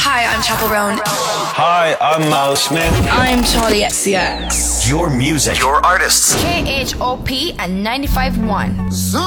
Hi, I'm Chapel Roan. Hi, I'm Miles Smith. I'm Charlie XCX. Your music, your artists. KHOP and 95.1.